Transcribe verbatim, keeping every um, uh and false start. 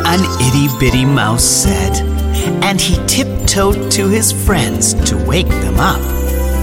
an itty-bitty mouse said, and he tiptoed to his friends to wake them up.